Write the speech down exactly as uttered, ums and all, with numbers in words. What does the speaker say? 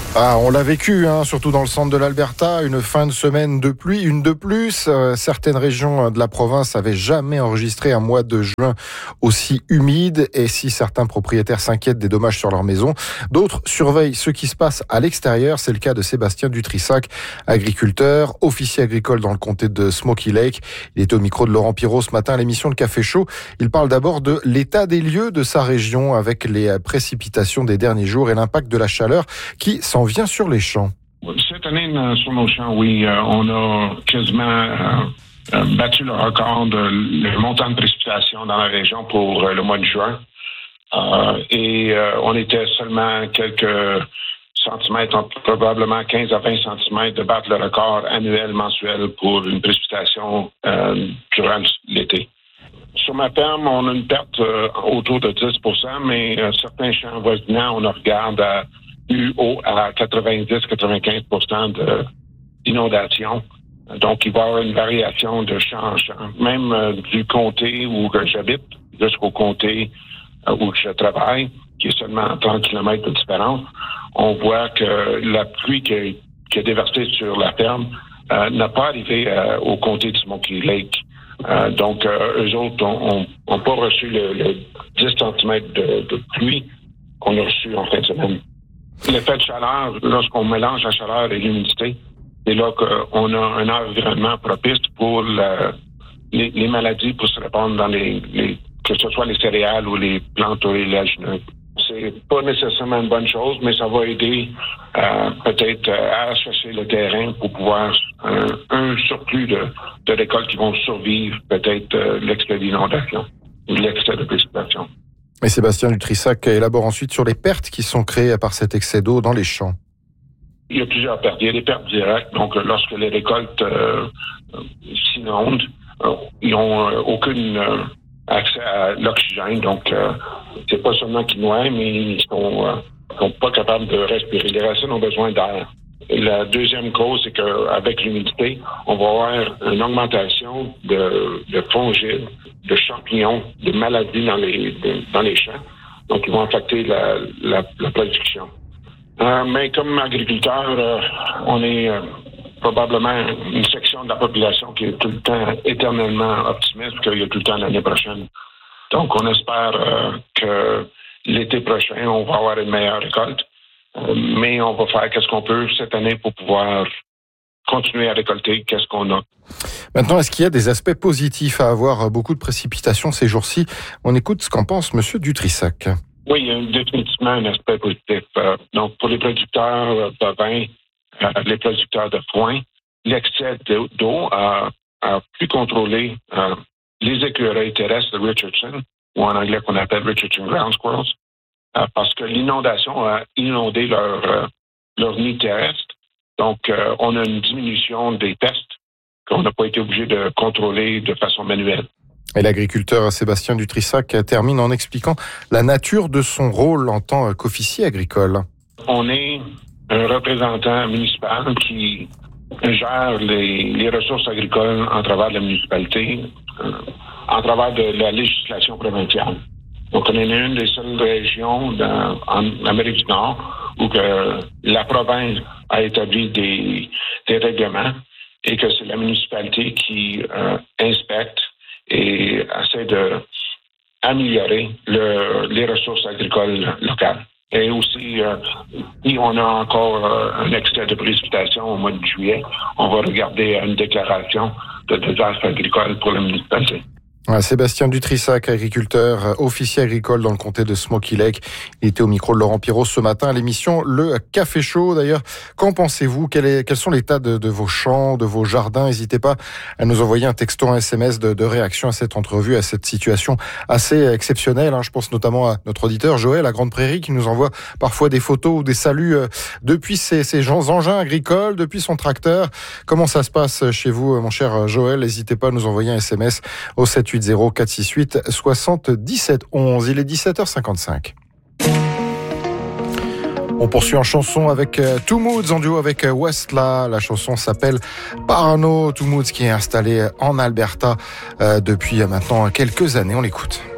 Ah, on l'a vécu, hein, surtout dans le centre de l'Alberta, une fin de semaine de pluie, une de plus. Euh, certaines régions de la province avaient jamais enregistré un mois de juin aussi humide. Et si certains propriétaires s'inquiètent des dommages sur leur maison, d'autres surveillent ce qui se passe à l'extérieur. C'est le cas de Sébastien Dutrissac, agriculteur, officier agricole dans le comté de Smoky Lake. Il était au micro de Laurent Pirot ce matin à l'émission Le Café Chaud. Il parle d'abord de l'état des lieux de sa région avec les précipitations des derniers jours et l'impact de la chaleur qui s'en vient sur les champs. Cette année, sur nos champs, oui, euh, on a quasiment euh, euh, battu le record de le montant de précipitation dans la région pour euh, le mois de juin. Euh, et euh, on était seulement quelques centimètres, probablement quinze à vingt centimètres de battre le record annuel, mensuel pour une précipitation euh, durant l'été. Sur ma ferme, on a une perte euh, autour de dix pour cent, mais euh, certains champs voisinants, on regarde à plus haut à quatre-vingt-dix à quatre-vingt-quinze pour cent de, d'inondation. Donc, il va y avoir une variation de champ en champ. Même euh, du comté où j'habite jusqu'au comté euh, où je travaille, qui est seulement à trente kilomètres de différence, on voit que la pluie qui a, qui a déversé sur la ferme euh, n'a pas arrivé euh, au comté de Smoky Lake. Euh, donc, euh, eux autres n'ont pas reçu le, le dix centimètres de, de pluie qu'on a reçu en fin de semaine. L'effet de chaleur, lorsqu'on mélange la chaleur et l'humidité, c'est là qu'on a un environnement propice pour la, les, les maladies pour se répandre dans les, les que ce soit les céréales ou les plantes oléagineuses. C'est pas nécessairement une bonne chose, mais ça va aider euh, peut-être à associer le terrain pour pouvoir un, un surplus de, de récoltes qui vont survivre peut-être euh, l'excès d'inondation ou l'excès de précipitation. Et Sébastien Dutrissac élabore ensuite sur les pertes qui sont créées par cet excès d'eau dans les champs. Il y a plusieurs pertes. Il y a des pertes directes. Donc, lorsque les récoltes euh, s'inondent, euh, ils n'ont euh, aucun euh, accès à l'oxygène. Donc, euh, c'est pas seulement qu'ils noient, mais ils sont, euh, sont pas capables de respirer. Les racines ont besoin d'air. Et la deuxième cause, c'est qu'avec l'humidité, on va avoir une augmentation de, de fongides, de champignons, de maladies dans les, de, dans les champs. Donc, ils vont affecter la, la, la production. Euh, mais comme agriculteur, euh, on est euh, probablement une section de la population qui est tout le temps éternellement optimiste qu'il y a tout le temps l'année prochaine. Donc, on espère euh, que l'été prochain, on va avoir une meilleure récolte. Euh, mais on va faire qu'est-ce qu'on peut cette année pour pouvoir continuer à récolter qu'est-ce qu'on a. Maintenant, est-ce qu'il y a des aspects positifs à avoir beaucoup de précipitations ces jours-ci? On écoute ce qu'en pense M. Dutrissac. Oui, il y a définitivement un aspect positif. Euh, donc, pour les producteurs bovins, euh, les producteurs de foin, l'excès d'eau a, a pu contrôler euh, les écureuils terrestres de Richardson, ou en anglais qu'on appelle Richardson Ground Squirrels, euh, parce que l'inondation a inondé leur, euh, leur nid terrestre. Donc, euh, on a une diminution des pestes qu'on n'a pas été obligé de contrôler de façon manuelle. Et l'agriculteur Sébastien Dutrissac termine en expliquant la nature de son rôle en tant qu'officier agricole. On est un représentant municipal qui gère les, les ressources agricoles en travers de la municipalité, euh, en travers de la législation provinciale. Donc, on est une des seules régions dans, en Amérique du Nord où que la province a établi des, des règlements et que c'est la municipalité qui euh, inspecte et essaie de améliorer le, les ressources agricoles locales. Et aussi, euh, si on a encore euh, un excès de précipitation au mois de juillet, on va regarder une déclaration de désastre agricole pour la municipalité. Sébastien Dutrissac, agriculteur, officier agricole dans le comté de Smoky Lake. Il était au micro de Laurent Pirot ce matin à l'émission Le Café Chaud. D'ailleurs, qu'en pensez-vous? Quel est, Quels sont les états de, de vos champs, de vos jardins? N'hésitez pas à nous envoyer un texto, un S M S de, de réaction à cette entrevue, à cette situation assez exceptionnelle. Hein. Je pense notamment à notre auditeur Joël à Grande Prairie qui nous envoie parfois des photos ou des saluts depuis ses, ses engins agricoles, depuis son tracteur. Comment ça se passe chez vous, mon cher Joël? N'hésitez pas à nous envoyer un S M S au sept huit zéro quatre six huit soixante-dix-sept onze. Il est dix-sept heures cinquante-cinq. On poursuit en chanson avec Two Moods en duo avec Westla. La chanson s'appelle Parano. Two Moods qui est installé en Alberta euh, depuis maintenant quelques années. On l'écoute.